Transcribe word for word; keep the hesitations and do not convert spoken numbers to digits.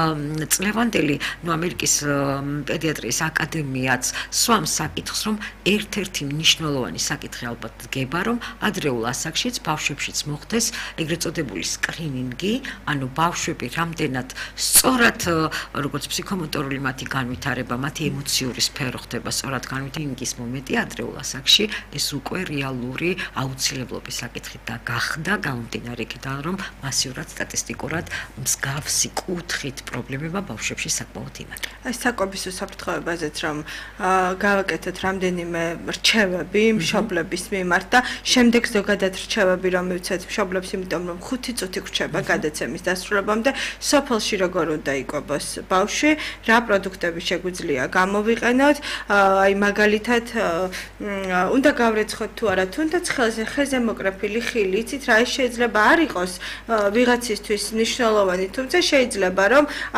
წლევანდელი ნუ ამერიკის პედიატრიის აკადემიაც სვამს საკითხს, რომ ერთ-ერთი მნიშვნელოვანი საკითხი ალბათ დგება, რომ ადრეულ ასაკშიც ბავშვებშიც მოხდეს ეგრეთ წოდებული სკრინინგი, ანუ ბავშვები რამდენად სწორად როგორც ფსიქომოტორული მათი განვითარება, მათი ემოციური სფერო ხდება სწორად განვითარების მომენტი ადრეულ ასაკში, ეს უკვე რეალური აუცილებლობის საკითხი და გახდა გამომდინარე იქიდან, რომ მასიურად სტატისტიკურად მსგავსი კუთხით პრობლემება ბავშვებში საკმაოდ იმატა. ეს საკვების უსაფრთხოებაზეც რომ გავაკეთეთ რამდენიმე რჩევები მშობლების მიმართ და შემდეგ ზოგადად რჩევები რომ მივცეთ მშობლებს, იმიტომ რომ ხუთი წუთი გრჩება გადაცემის დასრულებამდე, სოფელში როგორ უნდა იკვებოს ბავშვი, რა პროდუქტები შეგვიძლია გამოვიყენოთ, აი მაგალითად უნდა გავრეცხოთ თუ არა, თუნდაც ხელზე ხეზე მოკრეფილი ხილი, იცით რა, ეს შეიძლება არ იყოს ვიღაცისთვის მნიშვნელოვანი, თუმცა შეიძლება რომ